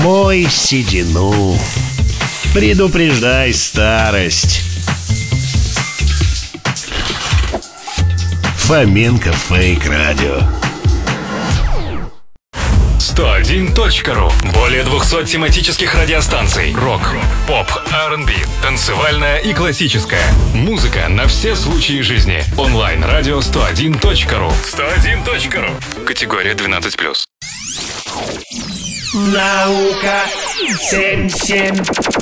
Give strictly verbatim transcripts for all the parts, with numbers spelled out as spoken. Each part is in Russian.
Мой седину, предупреждай старость. Фоменко Фейк Радио. сто один точка ру. Более двухсот тематических радиостанций. Рок, поп, ар энд би, танцевальная и классическая. Музыка на все случаи жизни. Онлайн-радио сто один точка ру. сто один точка ру. Категория двенадцать плюс. Наука семь семь.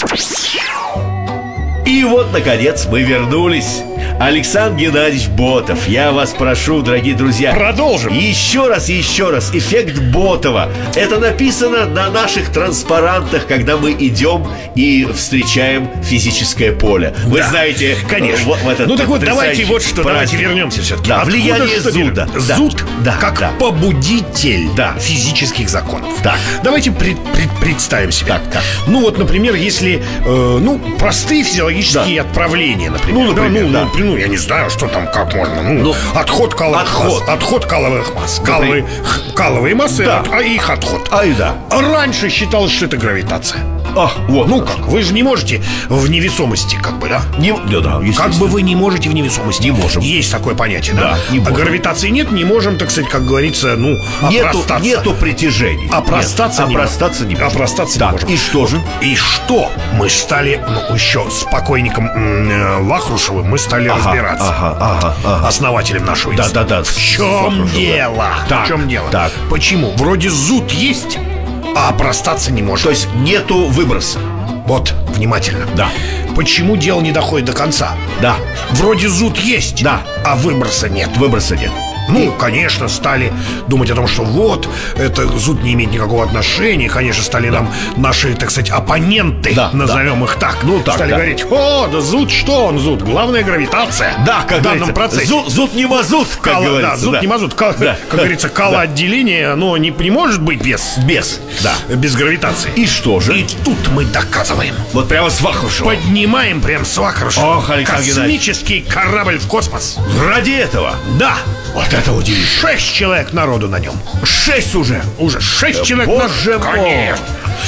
И вот, наконец, мы вернулись. Александр Геннадьевич Ботов, я вас прошу, дорогие друзья, продолжим. Еще раз и еще раз. Эффект Ботова. Это написано на наших транспарантах, когда мы идем и встречаем физическое поле. Вы да, знаете, конечно. В, в этот ну так вот, давайте вот что, праздник. давайте вернемся все-таки. Да, Откуда влияние что зуда. Да. Зуд да, как да. побудитель да. физических законов. Так. Давайте пред, пред, представим себе. Так, так. Ну вот, например, если э, ну простые физиологические да. отправления, например. Ну, например, да, ну, да. ну, ну, я не знаю, что там, как можно. Ну, ну отход каловых отход. масс. Отход каловых масс. Каловые, каловые массы, да. а их отход. А и да. Раньше считалось, что это гравитация. А, вот. Ну как, вы же не можете в невесомости, как бы, да? Не, да, да, как бы вы не можете в невесомости. Не можем. Есть такое понятие, да? Да, не а можем. гравитации нет, не можем, так сказать, как говорится, ну, нету, опростаться. нету притяжения. Опростаться не опростаться не можем. Опростаться так, не можем. И что же? И что? Мы стали, ну, еще с покойником м- Вахрушевым мы стали ага, разбираться. Ага, ага, ага. Основателем нашего да, института. да, да. В чем дело? Так, в чем дело? Так. Почему? Вроде зуд есть, а опростаться не может. То есть нету выброса. Вот, внимательно. Да. Почему дело не доходит до конца? Да. Вроде зуд есть, да. а выброса нет. Выброса нет. Ну, конечно, стали думать о том, что вот, это зуд не имеет никакого отношения. Конечно, стали да. нам наши, так сказать, оппоненты, да, назовем да. их так, ну, так стали да. говорить: о, да зуд, что он зуд? Главное, гравитация. Да, как в данном процессе. Зуд, зуд не мазут, как Кала, говорится. Да, зуд да. не мазут. Кал, да. Как говорится, калоотделение, оно не, не может быть без. Без, да. Без гравитации. И что же? И тут мы доказываем. Вот прямо с Вахрушева. Поднимаем прям с Вахрушева. Ох, Александр космический корабль в космос. Ради этого? Да. Вот это удивительно. Шесть человек народу на нем. Шесть уже? Уже шесть человек Боже на... мой. Конечно.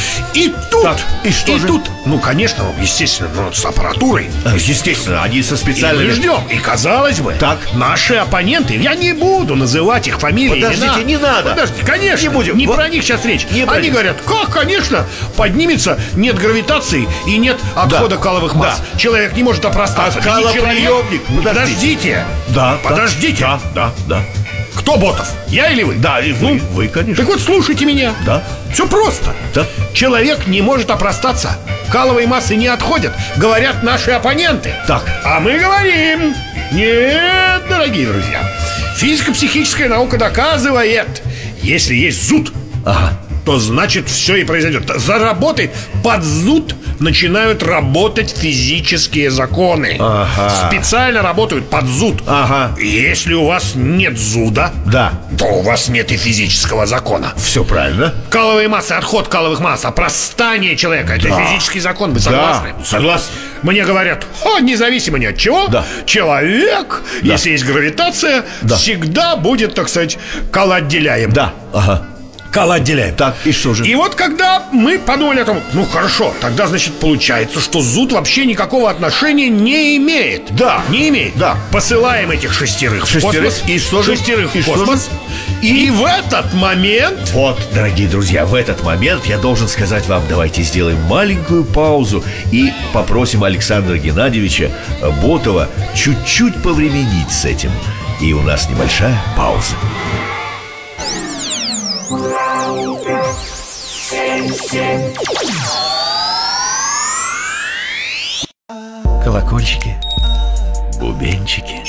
И тут, так, и что и же? тут, ну, конечно, естественно, ну, с аппаратурой. Естественно, они со специальными... И мы ждем. И, казалось бы, так. наши оппоненты, я не буду называть их фамилии, Подождите, имена. не надо. Подождите, конечно, не будем. Не вот. про них сейчас речь. Не Они говорят: как, конечно, поднимется, нет гравитации и нет отхода да. каловых масс. Да. Человек не может опростаться. А калоприемник? Подождите. Да, Подождите. Да, да, да. Кто Ботов? Я или вы? Да, и вы, ну, вы, конечно. Так вот, слушайте меня. Да. Все просто. Да. Человек не может опростаться. Каловые массы не отходят, говорят наши оппоненты. Так. А мы говорим: нет, дорогие друзья, физико-психическая наука доказывает, если есть зуд, ага. то значит все и произойдет. Заработает под зуд, начинают работать физические законы. Ага. Специально работают под зуд. Ага. Если у вас нет зуда, да. то у вас нет и физического закона. Все правильно. Каловые массы, отход каловых масс, опростание человека — это да. физический закон. Вы согласны? Да, согласен. Мне говорят: о, независимо ни от чего, да. человек, да. если есть гравитация, да. всегда будет, так сказать, калоотделяем. Да, ага. Калоотделяем. Так, и что же? И вот когда мы подумали о том, ну хорошо, тогда, значит, получается, что зуд вообще никакого отношения не имеет. Да. Не имеет. Да. Посылаем этих шестерых, шестерых. в космос. И что же? Шестерых и в космос. И... и в этот момент... Вот, дорогие друзья, в этот момент я должен сказать вам: давайте сделаем маленькую паузу и попросим Александра Геннадьевича Ботова чуть-чуть повременить с этим. И у нас небольшая пауза. Колокольчики, бубенчики,